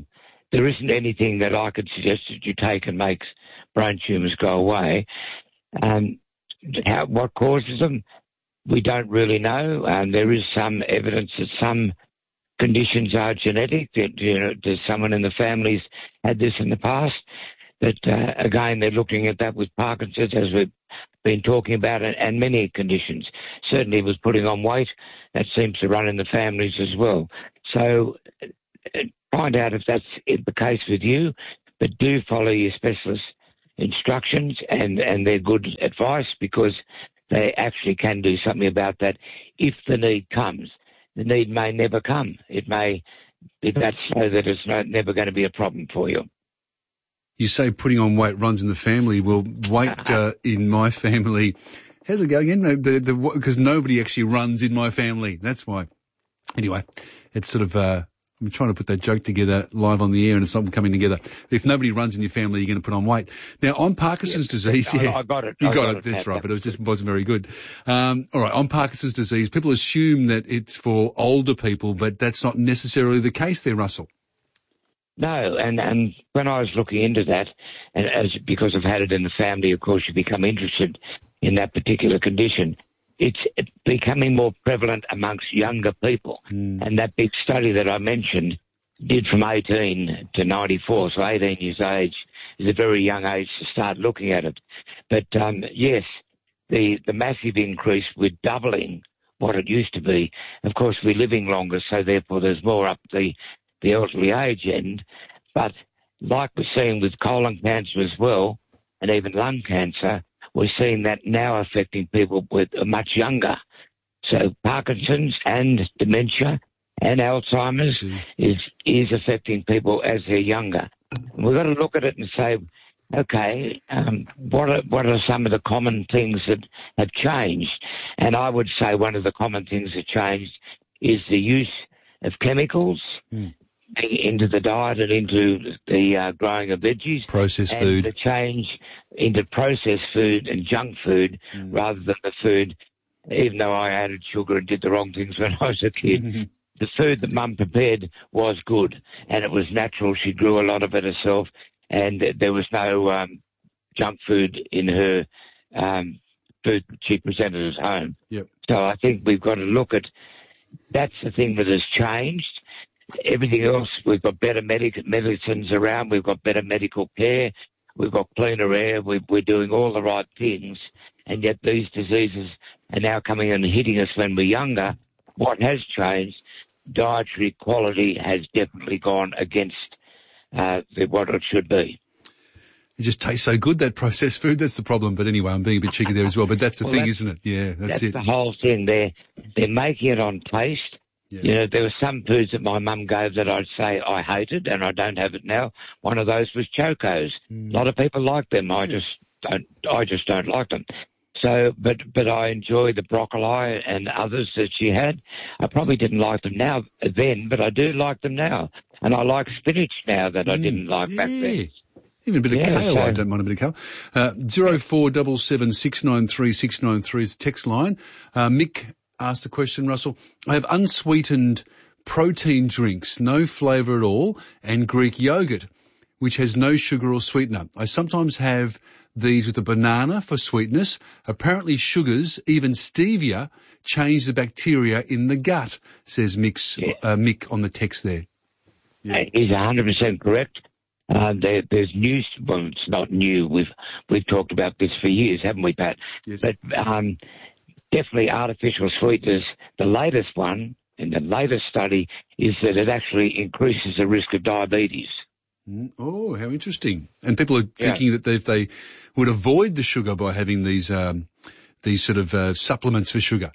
there isn't anything that I could suggest that you take and makes brain tumours go away. Um, how, what causes them, we don't really know. Um, there is some evidence that some conditions are genetic, that, you know, there's someone in the family's had this in the past. But, uh, again, they're looking at that with Parkinson's, as we've been talking about, and, and many conditions. Certainly with putting on weight, that seems to run in the families as well. So uh, find out if that's the case with you, but do follow your specialist instructions and, and their good advice, because they actually can do something about that if the need comes. The need may never come. It may be that slow that it's not, never going to be a problem for you. You say putting on weight runs in the family. Well, weight uh, in my family, how's it going again? The, the, because nobody actually runs in my family. That's why. Anyway, it's sort of, uh, I'm trying to put that joke together live on the air and it's not coming together. If nobody runs in your family, you're going to put on weight. Now, on Parkinson's yes, disease, I, yeah. I got it. You I got, got it, it. that's that, right, but it just wasn't very good. Um, all right, on Parkinson's disease, people assume that it's for older people, but that's not necessarily the case there, Russell. No, and, and when I was looking into that, and as because I've had it in the family, of course, you become interested in that particular condition. It's becoming more prevalent amongst younger people. Mm. And that big study that I mentioned did from eighteen to ninety-four, so eighteen years age is a very young age to start looking at it. But, um, yes, the, the massive increase, we're doubling what it used to be. Of course, we're living longer, so therefore there's more up the the elderly age end, but like we're seeing with colon cancer as well, and even lung cancer, we're seeing that now affecting people with uh, much younger. So Parkinson's and dementia and Alzheimer's mm. is is affecting people as they're younger. And we've got to look at it and say, okay, um, what are, what are some of the common things that have changed? And I would say one of the common things that changed is the use of chemicals mm. into the diet and into the uh, growing of veggies. Processed and food. the change into processed food and junk food mm. rather than the food, even though I added sugar and did the wrong things when I was a kid. Mm-hmm. The food that Mum prepared was good and it was natural. She grew a lot of it herself and there was no um, junk food in her um, food she presented at home. Yep. So I think we've got to look at that's the thing that has changed. Everything else, we've got better medic- medicines around, we've got better medical care, we've got cleaner air, we're, we're doing all the right things, and yet these diseases are now coming and hitting us when we're younger. What has changed? Dietary quality has definitely gone against uh, the, what it should be. It just tastes so good, that processed food. That's the problem. But anyway, I'm being a bit cheeky there as well. But that's the well, thing, that's, isn't it? Yeah, that's, that's it. That's the whole thing. They're, they're making it on taste. Yeah. You know, there were some foods that my mum gave that I'd say I hated, and I don't have it now. One of those was Chocos. Mm. A lot of people like them. I just don't. I just don't like them. So, but but I enjoy the broccoli and others that she had. I probably didn't like them now then, but I do like them now, and I like spinach now that mm. I didn't like yeah. back then. Even a bit of yeah, kale, so, I don't mind a bit of kale. Uh, zero four seven seven six nine three six nine three is the text line. Uh, Mick asked the question, Russell. I have unsweetened protein drinks, no flavour at all, and Greek yogurt, which has no sugar or sweetener. I sometimes have these with a banana for sweetness. Apparently sugars, even stevia, change the bacteria in the gut, says Mick's, yeah. uh, Mick on the text there. Yeah. He's one hundred percent correct. Uh, there, there's new, well, it's not new. We've we've talked about this for years, haven't we, Pat? Yes. But um, definitely artificial sweeteners. The latest one, in the latest study, is that it actually increases the risk of diabetes. Mm, oh, how interesting. And people are yeah. thinking that they, if they would avoid the sugar by having these um, these sort of uh, supplements for sugar.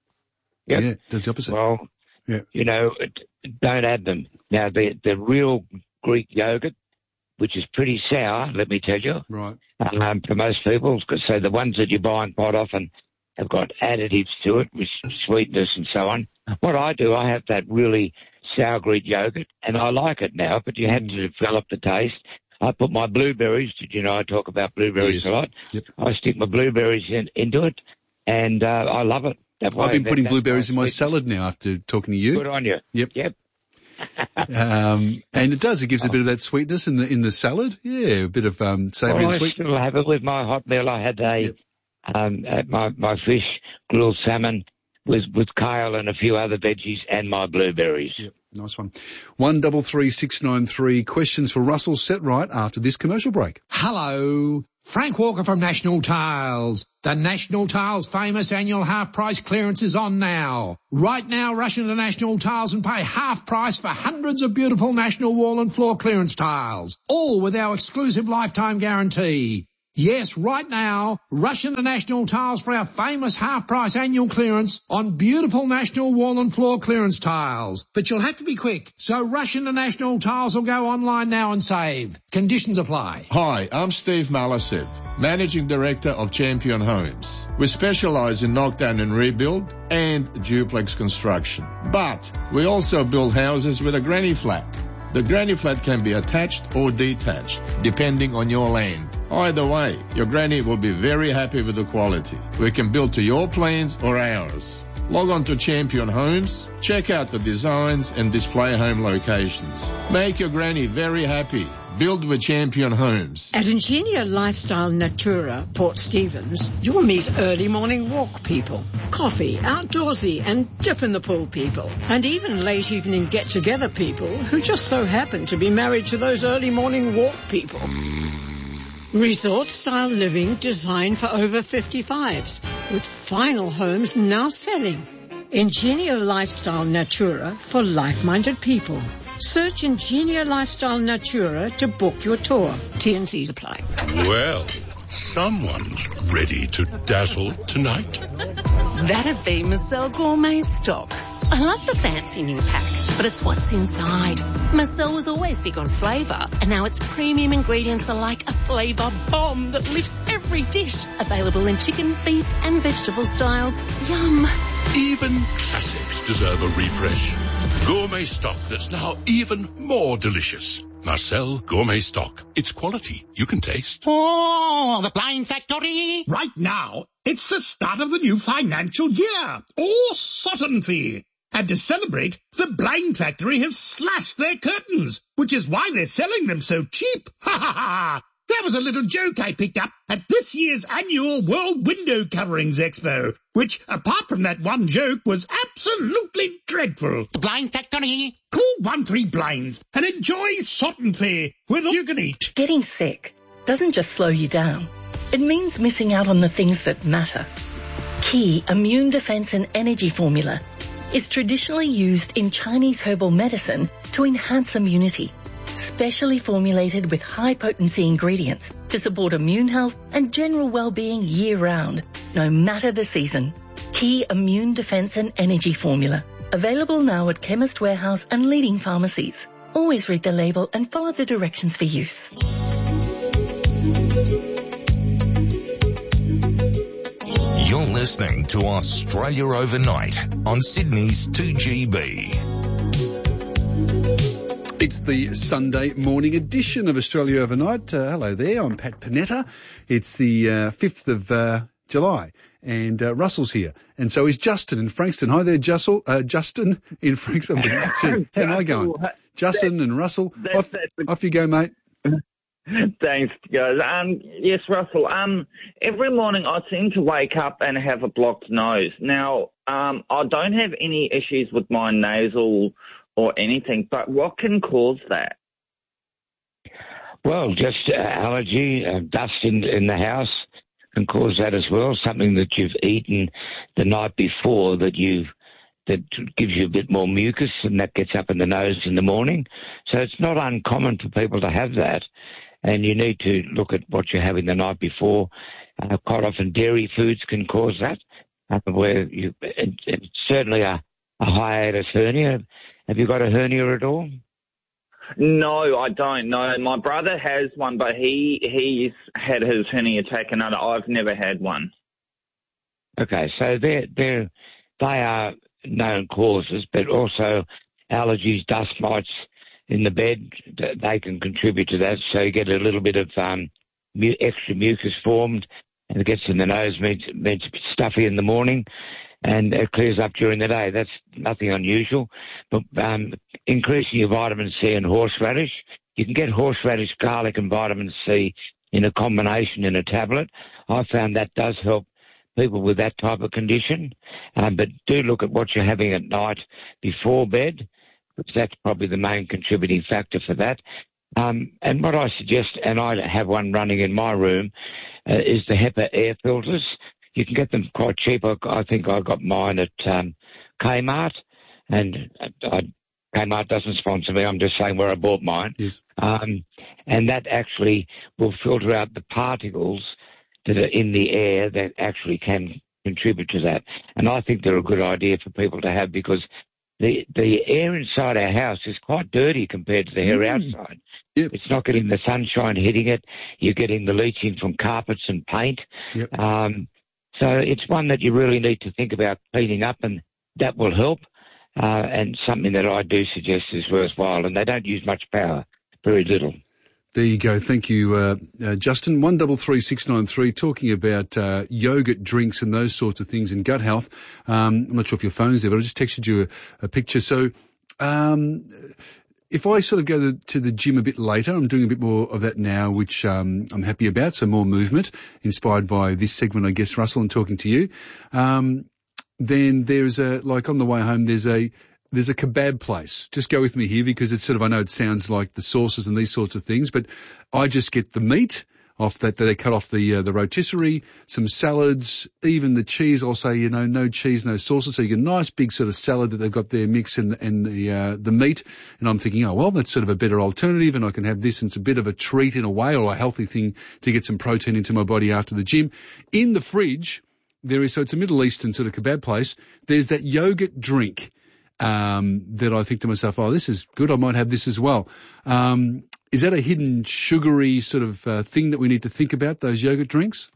Yep. Yeah, does the opposite. Well, yeah. you know, don't add them. Now, the the real Greek yogurt, which is pretty sour, let me tell you. Right. Um, for most people, so the ones that you buy quite often have got additives to it with sweetness and so on. What I do, I have that really sour Greek yogurt, and I like it now, but you have mm. to develop the taste. I put my blueberries, did you know I talk about blueberries yes. a lot? Yep. I stick my blueberries in, into it, and uh, I love it. That I've been way, putting that, blueberries that in my sweetness. salad now after talking to you. Good on you. Yep. Yep. um, and it does. It gives a bit of that sweetness in the in the salad. Yeah, a bit of um, savoury well, and sweet. I still have it with my hot meal. I had a Yep. um, my my fish, grilled salmon with with kale and a few other veggies, and my blueberries. Yep. Nice one. One double three six nine three. Questions for Russell set right after this commercial break. Hello. Frank Walker from National Tiles. The National Tiles famous annual half price clearance is on now. Right now, rush into National Tiles and pay half price for hundreds of beautiful National wall and floor clearance tiles, all with our exclusive lifetime guarantee. Yes, right now, rush into National Tiles for our famous half-price annual clearance on beautiful National wall and floor clearance tiles. But you'll have to be quick, so rush into National Tiles or go online now and save. Conditions apply. Hi, I'm Steve Malased, Managing Director of Champion Homes. We specialize in knockdown and rebuild and duplex construction. But we also build houses with a granny flat. The granny flat can be attached or detached, depending on your land. Either way, your granny will be very happy with the quality. We can build to your plans or ours. Log on to Champion Homes, check out the designs and display home locations. Make your granny very happy. Build with Champion Homes. At Ingenia Lifestyle Natura, Port Stephens, you'll meet early morning walk people, coffee, outdoorsy and dip in the pool people, and even late evening get-together people who just so happen to be married to those early morning walk people. Resort-style living designed for over fifty-fives, with final homes now selling. Ingenia Lifestyle Natura for life-minded people. Search Ingenia Lifestyle Natura to book your tour. T and C's apply. Well, someone's ready to dazzle tonight. That'd be Marcel Gourmet Stock. I love the fancy new pack, but it's what's inside. Marcel was always big on flavour, and now its premium ingredients are like a flavour bomb that lifts every dish. Available in chicken, beef and vegetable styles. Yum. Even classics deserve a refresh. Gourmet stock that's now even more delicious. Marcel Gourmet Stock. It's quality you can taste. Oh, the Blind Factory! Right now, it's the start of the new financial year. Oh, Sutton Fee. And to celebrate, the Blind Factory have slashed their curtains, which is why they're selling them so cheap. Ha ha ha! That was a little joke I picked up at this year's annual World Window Coverings Expo, which, apart from that one joke, was absolutely dreadful. The Blind Factory. Call one three Blinds and enjoy Sutton Fair with all you can eat. Getting sick doesn't just slow you down. It means missing out on the things that matter. Key Immune Defense and Energy Formula is traditionally used in Chinese herbal medicine to enhance immunity. Specially formulated with high-potency ingredients to support immune health and general well-being year-round, no matter the season. Key Immune Defense and Energy Formula. Available now at Chemist Warehouse and leading pharmacies. Always read the label and follow the directions for use. You're listening to Australia Overnight on Sydney's two G B. It's the Sunday morning edition of Australia Overnight. Uh, hello there, I'm Pat Panetta. It's the uh, fifth of uh, July, and uh, Russell's here. And so is Justin in Frankston. Hi there, Jussel, uh, Justin in Frankston. Gee, how am I going? Justin and Russell, off, off you go, mate. Thanks, guys. Um, yes, Russell. Um, every morning I seem to wake up and have a blocked nose. Now, um, I don't have any issues with my nasal or anything, but what can cause that? Well, just uh, allergy, uh, dust in, in the house can cause that as well. Something that you've eaten the night before that you that gives you a bit more mucus, and that gets up in the nose in the morning. So it's not uncommon for people to have that, and you need to look at what you're having the night before. Uh, quite often dairy foods can cause that, uh, where you it, it's certainly a, a hiatus hernia. Have you got a hernia at all? No, I don't. No, my brother has one, but he he's had his hernia taken out. I've never had one. Okay, so they're they're they are known causes, but also allergies, dust mites in the bed, they can contribute to that. So you get a little bit of um, mu- extra mucus formed, and it gets in the nose, means means stuffy in the morning. and it clears up during the day. That's nothing unusual. But um, increasing your vitamin C and horseradish, you can get horseradish, garlic, and vitamin C in a combination in a tablet. I found that does help people with that type of condition. Um, but do look at what you're having at night before bed, because that's probably the main contributing factor for that. Um, and what I suggest, and I have one running in my room, uh, is the HEPA air filters. You can get them quite cheap. I, I think I got mine at um, Kmart, and I, Kmart doesn't sponsor me. I'm just saying where I bought mine. Yes. Um, and that actually will filter out the particles that are in the air that actually can contribute to that. And I think they're a good idea for people to have, because the the air inside our house is quite dirty compared to the air Mm. outside. Yep. It's not getting the sunshine hitting it. You're getting the leaching from carpets and paint. Yep. Um, so it's one that you really need to think about cleaning up, and that will help. Uh, and something that I do suggest is worthwhile. And they don't use much power, very little. There you go. Thank you, uh, uh, Justin. One double three six nine three, talking about uh, yogurt drinks and those sorts of things and gut health. Um, I'm not sure if your phone's there, but I just texted you a, a picture. So, um, if I sort of go to, to the gym a bit later, I'm doing a bit more of that now, which um, I'm happy about. So more movement, inspired by this segment, I guess, Russell, and talking to you. Um, then there's a, like on the way home, there's a, there's a kebab place. Just go with me here, because it's sort of, I know it sounds like the sauces and these sorts of things, but I just get the meat off that, that they cut off the, uh, the rotisserie, some salads, even the cheese. I'll say, you know, no cheese, no sauces. So you get a nice big sort of salad that they've got there mix and, and the, uh, the meat. And I'm thinking, oh, well, that's sort of a better alternative, and I can have this, and it's a bit of a treat in a way, or a healthy thing to get some protein into my body after the gym. In the fridge, there is, so it's a Middle Eastern sort of kebab place. There's that yogurt drink, um, that I think to myself, oh, this is good. I might have this as well. Um, is that a hidden sugary sort of uh, thing that we need to think about, those yogurt drinks?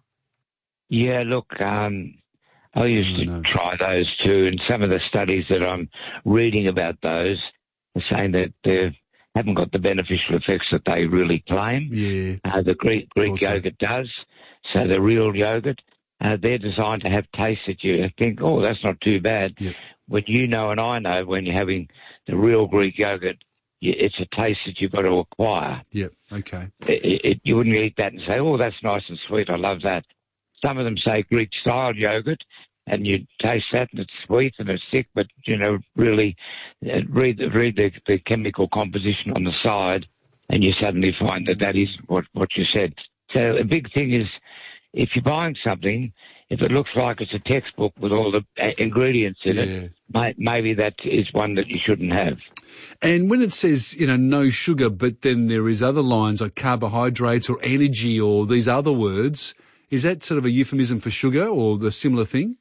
Yeah, look, um, I used to no. try those too, and some of the studies that I'm reading about those are saying that they haven't got the beneficial effects that they really claim. Yeah. Uh, the Greek, Greek yogurt so. does. So the real yogurt, uh, they're designed to have taste that you think, oh, that's not too bad. Yep. When you know and I know, when you're having the real Greek yogurt, it's a taste that you've got to acquire. Yep, okay. It, it, you wouldn't eat that and say, oh, that's nice and sweet, I love that. Some of them say Greek-style yogurt, and you taste that and it's sweet and it's thick, but, you know, really uh, read, read the, the chemical composition on the side, and you suddenly find that that is what, what you said. So a big thing is, if you're buying something, if it looks like it's a textbook with all the ingredients in yeah. it, may, maybe that is one that you shouldn't have. And when it says, you know, no sugar, but then there is other lines like carbohydrates or energy or these other words, is that sort of a euphemism for sugar or the similar thing?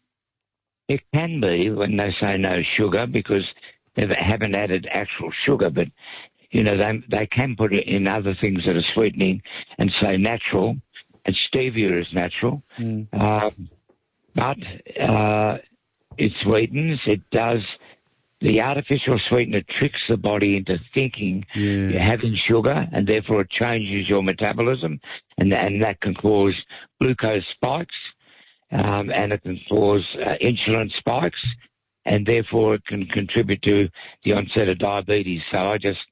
It can be when they say no sugar, because they haven't added actual sugar, but, you know, they, they can put it in other things that are sweetening and say natural, and stevia is natural. Mm. Um, but uh, it sweetens, it does. The artificial sweetener tricks the body into thinking yeah. you're having sugar, and therefore it changes your metabolism, and, and that can cause glucose spikes, um, and it can cause uh, insulin spikes, and therefore it can contribute to the onset of diabetes. So I just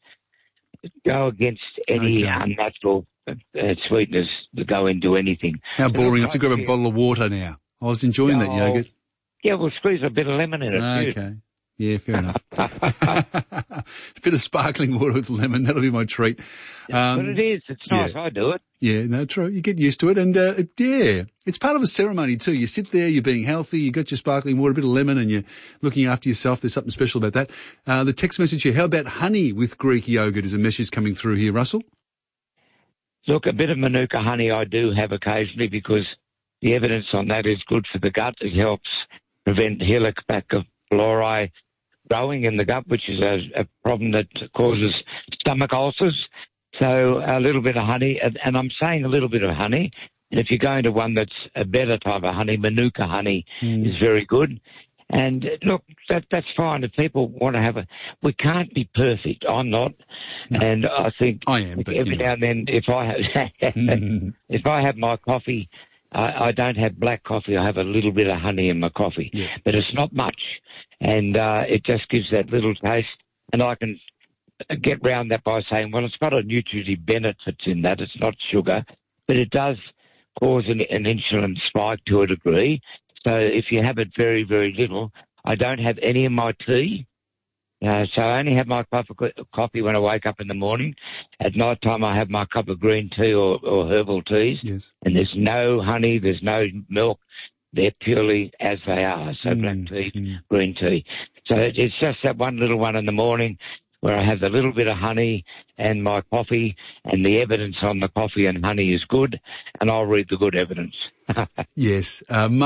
go against any okay. unnatural uh, sweeteners that go into anything. How boring. I have to grab a yeah. bottle of water now. I was enjoying oh, that yogurt. Yeah, we'll squeeze a bit of lemon in it. Okay. Too. Yeah, fair enough. A bit of sparkling water with lemon, that'll be my treat. Um, but it is. It's nice. Yeah. I do it. Yeah, no, true. You get used to it. And, uh, it, yeah, it's part of a ceremony too. You sit there, you're being healthy, you got your sparkling water, a bit of lemon, and you're looking after yourself. There's something special about that. Uh, the text message here, how about honey with Greek yogurt is a message coming through here, Russell? Look, a bit of Manuka honey I do have occasionally, because the evidence on that is good for the gut. It helps prevent Helicobacter pylori growing in the gut, which is a, a problem that causes stomach ulcers. So a little bit of honey, and, and I'm saying a little bit of honey. And if you're going to one that's a better type of honey, Manuka honey mm. is very good. And look, that that's fine if people want to have a. We can't be perfect. I'm not, no. and I think I am. But, every you know. now and then, if I have, mm. if I have my coffee I, I don't have black coffee. I have a little bit of honey in my coffee, yeah. but it's not much, and uh, it just gives that little taste. And I can get round that by saying, well, it's got a nutritive benefits in that. It's not sugar, but it does cause an, an insulin spike to a degree. So if you have it very, very little, I don't have any in my tea. Uh, so I only have my cup of coffee when I wake up in the morning. At night time, I have my cup of green tea or, or herbal teas. Yes. And there's no honey, there's no milk. They're purely as they are. So mm, black tea, mm. green tea. So it's just that one little one in the morning where I have a little bit of honey and my coffee, and the evidence on the coffee and honey is good, and I'll read the good evidence. Yes. Uh,